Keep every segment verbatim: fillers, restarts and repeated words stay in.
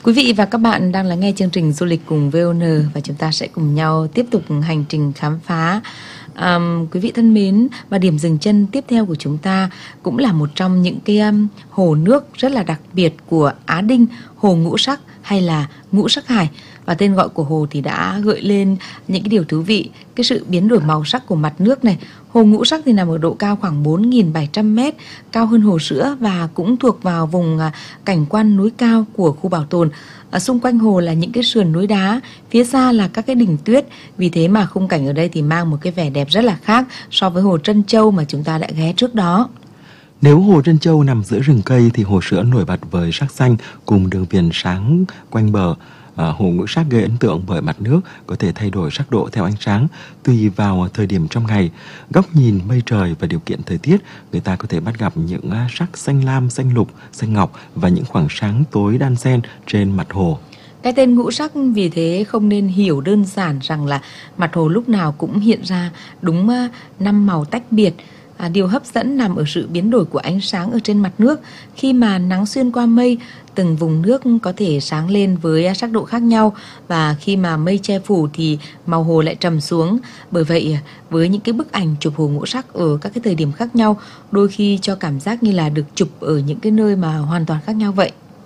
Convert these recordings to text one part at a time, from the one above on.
Quý vị và các bạn đang lắng nghe chương trình Du lịch cùng vê o en và chúng ta sẽ cùng nhau tiếp tục hành trình khám phá. Um, quý vị thân mến, và điểm dừng chân tiếp theo của chúng ta cũng là một trong những cái um, hồ nước rất là đặc biệt của Á Đinh, hồ Ngũ Sắc hay là Ngũ Sắc Hải. Và tên gọi của hồ thì đã gợi lên những cái điều thú vị, cái sự biến đổi màu sắc của mặt nước này. Hồ Ngũ Sắc thì nằm ở độ cao khoảng bốn nghìn bảy trăm mét, cao hơn Hồ Sữa và cũng thuộc vào vùng cảnh quan núi cao của khu bảo tồn. Ở xung quanh hồ là những cái sườn núi đá, phía xa là các cái đỉnh tuyết. Vì thế mà khung cảnh ở đây thì mang một cái vẻ đẹp rất là khác so với hồ Trân Châu mà chúng ta đã ghé trước đó. Nếu hồ Trân Châu nằm giữa rừng cây thì Hồ Sữa nổi bật với sắc xanh cùng đường viền sáng quanh bờ. À, hồ Ngũ Sắc gây ấn tượng bởi mặt nước có thể thay đổi sắc độ theo ánh sáng tùy vào thời điểm trong ngày, góc nhìn, mây trời và điều kiện thời tiết. Người ta có thể bắt gặp những sắc xanh lam, xanh lục, xanh ngọc và những khoảng sáng tối đan xen trên mặt hồ. Cái tên Ngũ Sắc vì thế không nên hiểu đơn giản rằng là mặt hồ lúc nào cũng hiện ra đúng năm màu tách biệt. À, điều hấp dẫn nằm ở sự biến đổi của ánh sáng ở trên mặt nước. Khi mà nắng xuyên qua mây, từng vùng nước có thể sáng lên với sắc độ khác nhau, và khi mà mây che phủ thì màu hồ lại trầm xuống. Bởi vậy, với những cái bức ảnh chụp hồ Ngũ Sắc ở các cái thời điểm khác nhau, đôi khi cho cảm giác như là được chụp ở những cái nơi mà hoàn toàn khác nhau vậy.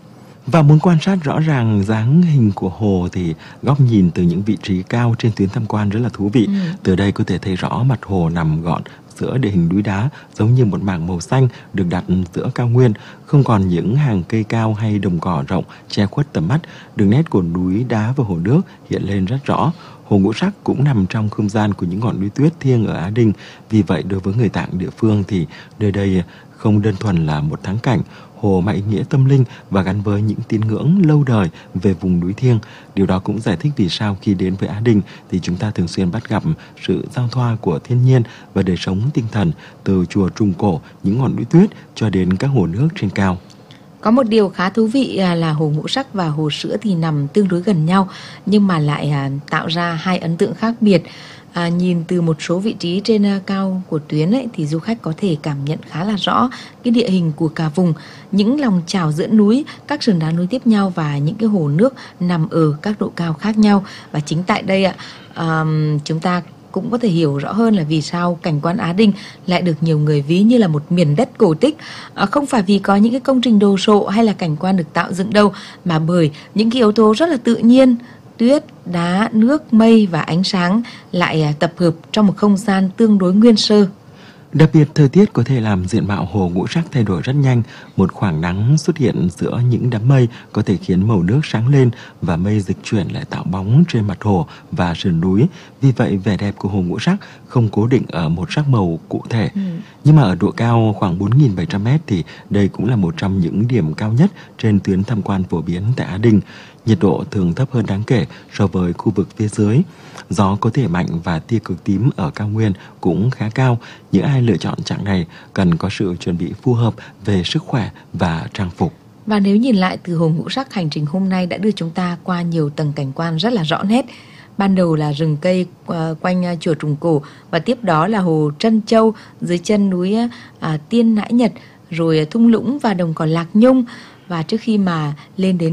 Và muốn quan sát rõ ràng dáng hình của hồ thì góc nhìn từ những vị trí cao trên tuyến tham quan rất là thú vị. Ừ. Từ đây có thể thấy rõ mặt hồ nằm gọn giữa địa hình núi đá, giống như một mảng màu xanh được đặt giữa cao nguyên, không còn những hàng cây cao hay đồng cỏ rộng che khuất tầm mắt. Đường nét của núi đá và hồ nước hiện lên rất rõ. Hồ Ngũ Sắc cũng nằm trong không gian của những ngọn núi tuyết thiêng ở Á Đinh. Vì vậy đối với người Tạng địa phương thì nơi đây không đơn thuần là một thắng cảnh. Hồ mang ý nghĩa tâm linh và gắn với những tín ngưỡng lâu đời về vùng núi thiêng. Điều đó cũng giải thích vì sao khi đến với Á Đinh thì chúng ta thường xuyên bắt gặp sự giao thoa của thiên nhiên và đời sống tinh thần, từ chùa Trùng Cổ, những ngọn núi tuyết cho đến các hồ nước trên cao. Có một điều khá thú vị là hồ Ngũ Sắc và hồ Sữa thì nằm tương đối gần nhau, nhưng mà lại tạo ra hai ấn tượng khác biệt. À, nhìn từ một số vị trí trên cao của tuyến ấy, thì du khách có thể cảm nhận khá là rõ cái địa hình của cả vùng, những lòng chảo giữa núi, các sườn đá nối tiếp nhau và những cái hồ nước nằm ở các độ cao khác nhau. Và chính tại đây ạ, à, chúng ta cũng có thể hiểu rõ hơn là vì sao cảnh quan Á Đinh lại được nhiều người ví như là một miền đất cổ tích. À, không phải vì có những cái công trình đồ sộ hay là cảnh quan được tạo dựng đâu, mà bởi những cái yếu tố rất là tự nhiên, tuyết, đá, nước, mây và ánh sáng lại tập hợp trong một không gian tương đối nguyên sơ. Đặc biệt, thời tiết có thể làm diện mạo hồ Ngũ Sắc thay đổi rất nhanh. Một khoảng nắng xuất hiện giữa những đám mây có thể khiến màu nước sáng lên và mây dịch chuyển lại tạo bóng trên mặt hồ và sườn núi. Vì vậy, vẻ đẹp của hồ Ngũ Sắc không cố định ở một sắc màu cụ thể. Ừ. Nhưng mà ở độ cao khoảng bốn nghìn bảy trăm mét thì đây cũng là một trong những điểm cao nhất trên tuyến tham quan phổ biến tại Á Đinh. Nhiệt độ thường thấp hơn đáng kể so với khu vực phía dưới. Gió có thể mạnh và tia cực tím ở cao nguyên cũng khá cao. Những ai lựa chọn chặng này cần có sự chuẩn bị phù hợp về sức khỏe và trang phục. Và nếu nhìn lại từ hồ Ngũ Sắc, hành trình hôm nay đã đưa chúng ta qua nhiều tầng cảnh quan rất là rõ nét. Ban đầu là rừng cây quanh chùa Trùng Cổ, và tiếp đó là hồ Trân Châu dưới chân núi à, Tiên Nãi Nhật, rồi thung lũng và đồng cỏ Lạc Nhung. Và trước khi mà lên đến